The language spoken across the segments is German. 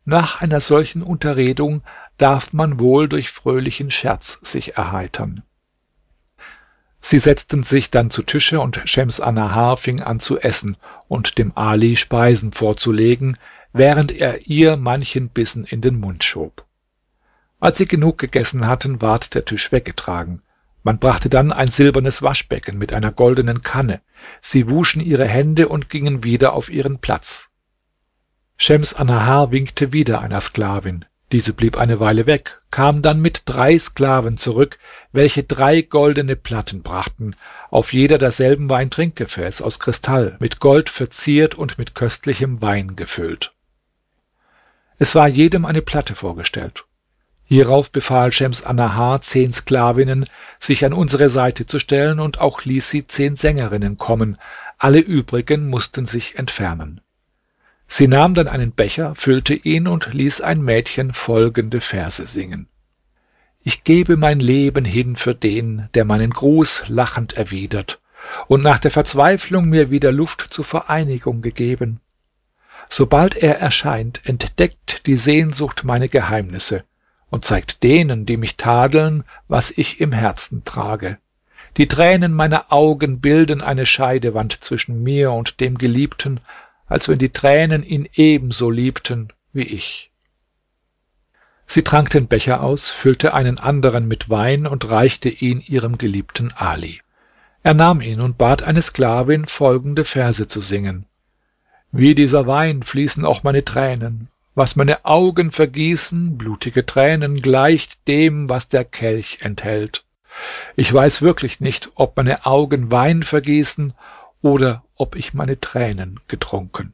nach einer solchen Unterredung darf man wohl durch fröhlichen Scherz sich erheitern. Sie setzten sich dann zu Tische, und Schems Annahar fing an zu essen und dem Ali Speisen vorzulegen, während er ihr manchen Bissen in den Mund schob. Als sie genug gegessen hatten, ward der Tisch weggetragen. Man brachte dann ein silbernes Waschbecken mit einer goldenen Kanne. Sie wuschen ihre Hände und gingen wieder auf ihren Platz. Schems Annahar winkte wieder einer Sklavin. Diese blieb eine Weile weg, kam dann mit 3 Sklaven zurück, welche 3 goldene Platten brachten, auf jeder derselben war ein Trinkgefäß aus Kristall, mit Gold verziert und mit köstlichem Wein gefüllt. Es war jedem eine Platte vorgestellt. Hierauf befahl Schems Annahar 10 Sklavinnen, sich an unsere Seite zu stellen, und auch ließ sie 10 Sängerinnen kommen, alle übrigen mussten sich entfernen. Sie nahm dann einen Becher, füllte ihn und ließ ein Mädchen folgende Verse singen: Ich gebe mein Leben hin für den, der meinen Gruß lachend erwidert und nach der Verzweiflung mir wieder Luft zur Vereinigung gegeben. Sobald er erscheint, entdeckt die Sehnsucht meine Geheimnisse und zeigt denen, die mich tadeln, was ich im Herzen trage. Die Tränen meiner Augen bilden eine Scheidewand zwischen mir und dem Geliebten, als wenn die Tränen ihn ebenso liebten wie ich. Sie trank den Becher aus, füllte einen anderen mit Wein und reichte ihn ihrem geliebten Ali. Er nahm ihn und bat eine Sklavin, folgende Verse zu singen: Wie dieser Wein fließen auch meine Tränen, was meine Augen vergießen, blutige Tränen, gleicht dem, was der Kelch enthält. Ich weiß wirklich nicht, ob meine Augen Wein vergießen oder ob ich meine Tränen getrunken.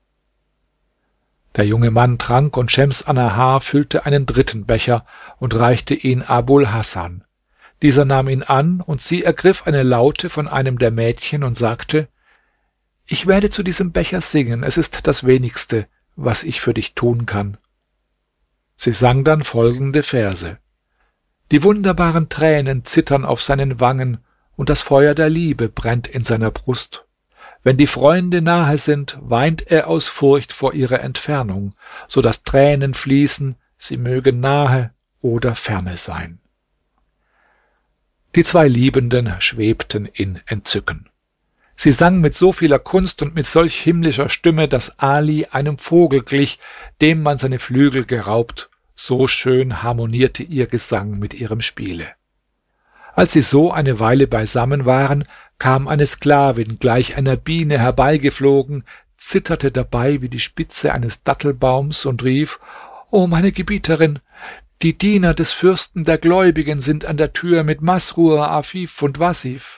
Der junge Mann trank, und Schems Annahar füllte einen 3. Becher und reichte ihn Abul Hasan. Dieser nahm ihn an, und sie ergriff eine Laute von einem der Mädchen und sagte: Ich werde zu diesem Becher singen, es ist das wenigste, was ich für dich tun kann. Sie sang dann folgende Verse: Die wunderbaren Tränen zittern auf seinen Wangen, und das Feuer der Liebe brennt in seiner Brust. Wenn die Freunde nahe sind, weint er aus Furcht vor ihrer Entfernung, so dass Tränen fließen, sie mögen nahe oder ferne sein. Die 2 Liebenden schwebten in Entzücken. Sie sang mit so vieler Kunst und mit solch himmlischer Stimme, dass Ali einem Vogel glich, dem man seine Flügel geraubt, so schön harmonierte ihr Gesang mit ihrem Spiele. Als sie so eine Weile beisammen waren, kam eine Sklavin gleich einer Biene herbeigeflogen, zitterte dabei wie die Spitze eines Dattelbaums und rief: O meine Gebieterin, die Diener des Fürsten der Gläubigen sind an der Tür mit Masrur, Afif und Wasif.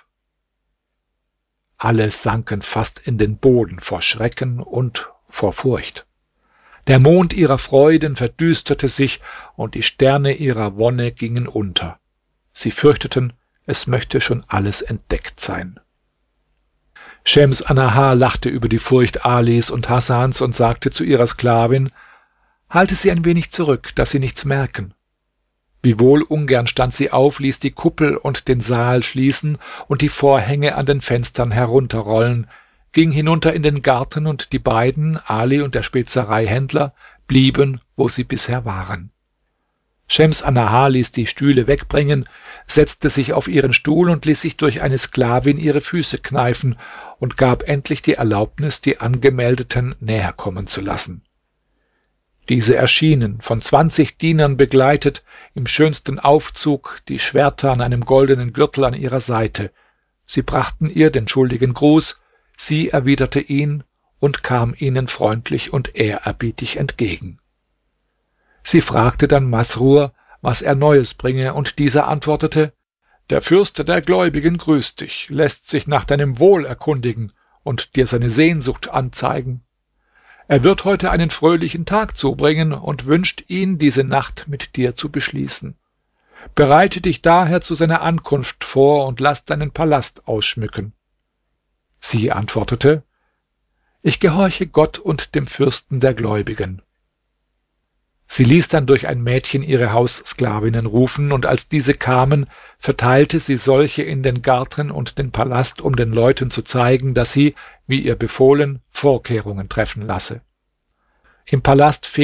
Alle sanken fast in den Boden vor Schrecken und vor Furcht. Der Mond ihrer Freuden verdüsterte sich, und die Sterne ihrer Wonne gingen unter. Sie fürchteten, es möchte schon alles entdeckt sein. Schems Annahar lachte über die Furcht Alis und Hasans und sagte zu ihrer Sklavin: Halte sie ein wenig zurück, dass sie nichts merken. Wiewohl ungern stand sie auf, ließ die Kuppel und den Saal schließen und die Vorhänge an den Fenstern herunterrollen, ging hinunter in den Garten, und die beiden, Ali und der Spezereihändler, blieben, wo sie bisher waren. Schems Annahar ließ die Stühle wegbringen, setzte sich auf ihren Stuhl und ließ sich durch eine Sklavin ihre Füße kneifen und gab endlich die Erlaubnis, die Angemeldeten näher kommen zu lassen. Diese erschienen, von 20 Dienern begleitet, im schönsten Aufzug, die Schwerter an einem goldenen Gürtel an ihrer Seite. Sie brachten ihr den schuldigen Gruß, sie erwiderte ihn und kam ihnen freundlich und ehrerbietig entgegen. Sie fragte dann Masrur, was er Neues bringe, und dieser antwortete: Der Fürst der Gläubigen grüßt dich, lässt sich nach deinem Wohl erkundigen und dir seine Sehnsucht anzeigen. Er wird heute einen fröhlichen Tag zubringen und wünscht ihn, diese Nacht mit dir zu beschließen. Bereite dich daher zu seiner Ankunft vor und lass deinen Palast ausschmücken. Sie antwortete: Ich gehorche Gott und dem Fürsten der Gläubigen. Sie ließ dann durch ein Mädchen ihre Haussklavinnen rufen, und als diese kamen, verteilte sie solche in den Garten und den Palast, um den Leuten zu zeigen, dass sie, wie ihr befohlen, Vorkehrungen treffen lasse. Im Palast